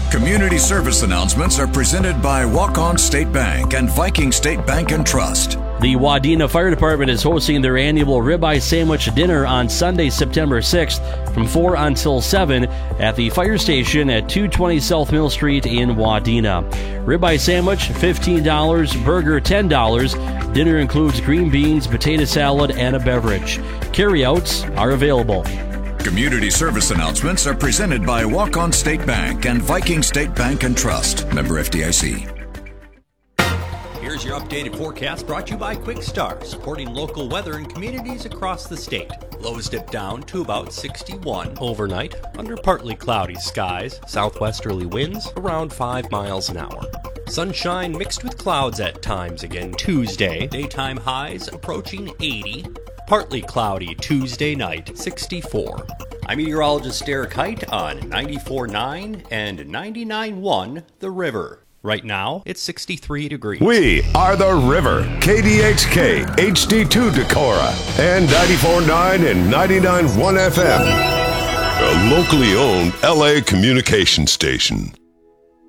Community service announcements are presented by Walk-On State Bank and Viking State Bank and Trust. The Wadena Fire Department is hosting their annual ribeye sandwich dinner on Sunday, September 6th from 4 until 7 at the fire station at 220 South Mill Street in Wadena. Ribeye sandwich, $15, burger, $10. Dinner includes green beans, potato salad, and a beverage. Carryouts are available. Community service announcements are presented by Walk-On State Bank and Viking State Bank and Trust. Member FDIC. Here's your updated forecast brought to you by Quick Start, supporting local weather in communities across the state. Lows dip down to about 61 overnight, under partly cloudy skies, southwesterly winds around 5 miles an hour. Sunshine mixed with clouds at times again Tuesday, daytime highs approaching 80. Partly cloudy Tuesday night, 64. I'm meteorologist Derek Height on 94.9 and 99.1 The River. Right now, it's 63 degrees. We are The River, KDHK, HD2 Decorah, and 94.9 and 99.1 FM. A locally owned LA communication station.